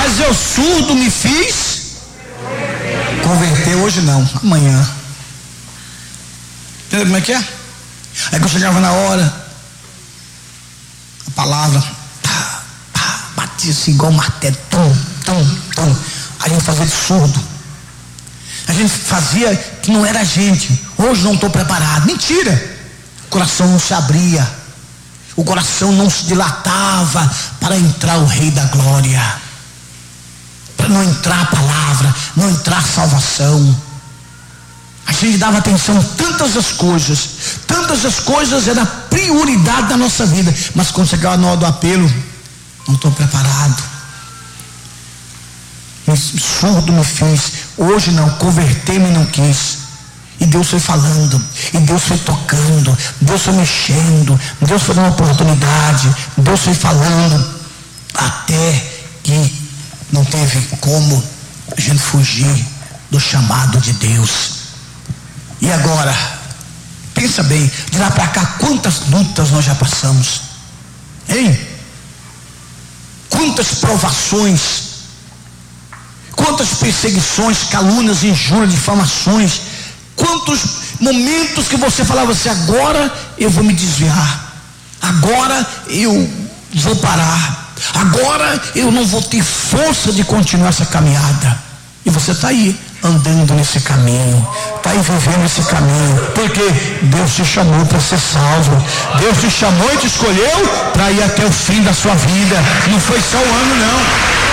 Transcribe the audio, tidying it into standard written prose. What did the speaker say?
Mas eu surdo me fiz converter hoje não, amanhã. Entendeu como é que é? Aí quando chegava na hora, a palavra batia assim igual um martelo, tum, tum, tum. A gente fazia de surdo. A gente fazia que não era a gente. Hoje não estou preparado. Mentira! O coração não se abria, o coração não se dilatava para entrar o Rei da Glória, para não entrar a palavra, não entrar a salvação. A gente dava atenção a tantas as coisas era prioridade da nossa vida, mas quando chegava na hora do apelo, não estou preparado. Surdo me fiz, hoje não, converter-me não quis. E Deus foi falando, e Deus foi tocando, Deus foi mexendo, Deus foi dando oportunidade, Deus foi falando, até que não teve como a gente fugir do chamado de Deus. E agora, pensa bem, de lá para cá, quantas lutas nós já passamos, hein? Quantas provações, quantas perseguições, calúnias, injúrias, difamações, quantos momentos que você falava assim, agora eu vou me desviar, agora eu vou parar, agora eu não vou ter força de continuar essa caminhada. E você está aí, andando nesse caminho, está aí vivendo esse caminho, porque Deus te chamou para ser salvo, Deus te chamou e te escolheu para ir até o fim da sua vida. Não foi só um ano não.